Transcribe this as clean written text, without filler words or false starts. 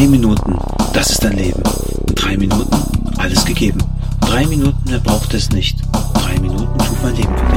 3 Minuten, das ist dein Leben. 3 Minuten, alles gegeben. 3 Minuten, mehr braucht es nicht. 3 Minuten tut mein Leben gut.